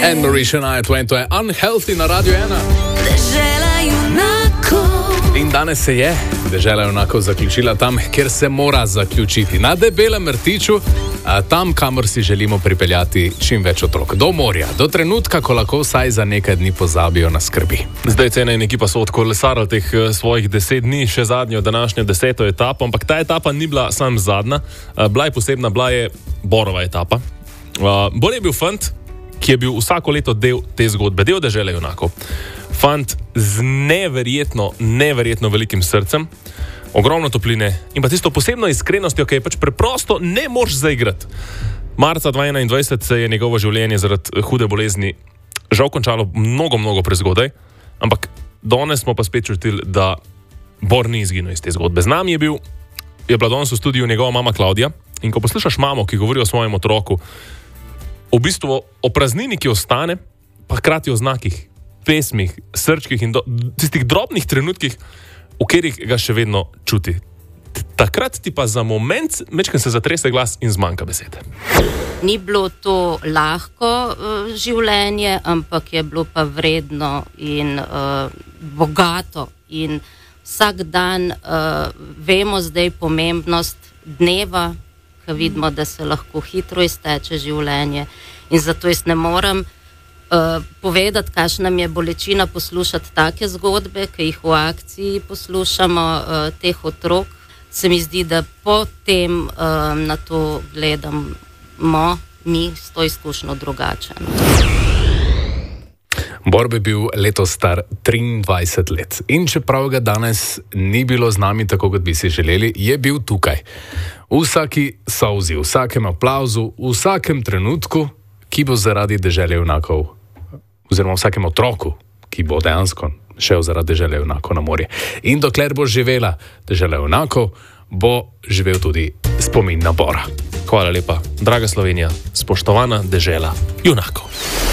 Anne-Marie Shania Twain, to je Unhealthy na Radio 1. Dežela junakov. In danes se je Dežela junakov zaključila tam, kjer se mora zaključiti. Na Debelem rtiču, tam, kamor si želimo pripeljati čim več otrok. Do morja, do trenutka, ko lahko vsaj za nekaj dni pozabijo na skrbi. Zdaj cena in ekipa so odkolesarili teh svojih 10 dni, še zadnjo današnjo 10. etapo, ampak ta etapa ni bila sam zadnja, bila je posebna, bila je Borova etapa. Bor je bil fant, ki je bil vsako leto del te zgodbe, del Dežele junakov. Fant z neverjetno velikim srcem, ogromno topline in pa tisto posebno iskrenostjo, ki je pač preprosto ne moš zaigrati. Marca 2021 se je njegovo življenje zaradi hude bolezni žal končalo mnogo prezgodaj, ampak danes smo pa spet čutili, da Bor ni izginil iz te zgodbe. Z nami je bila danes v studiu njegova mama Klaudija in ko poslušaš mamo, ki govori o svojem otroku, v bistvu o praznini, ki ostane, pa hkrati o znakih, pesmih, srčkih in tistih drobnih trenutkih, v katerih ga še vedno čuti. Takrat ti pa za moment mečkaj se zatrese glas in zmanjka besede. Ni bilo to lahko življenje, ampak je bilo pa vredno in bogato. In vsak dan vemo zdaj pomembnost dneva, ko vidimo, da se lahko hitro izteče življenje. In zato jaz ne morem povedati, kakšna mi je bolečina poslušati take zgodbe, ki jih v akciji poslušamo, teh otrok. Se mi zdi, da potem na to gledamo mi s to izkušnjo drugače. Bor bi bil letos star 23 let in čeprav ga danes ni bilo z nami tako, kot bi si želeli, je bil tukaj. V vsaki solzi, v vsakem aplavzu, v vsakem trenutku, ki bo zaradi Dežele junakov, oziroma vsakem otroku, ki bo dejansko šel zaradi Dežele junakov na morje. In dokler bo živela Dežela junakov, bo živel tudi spomin na Bora. Hvala lepa, draga Slovenija, spoštovana Dežela junakov.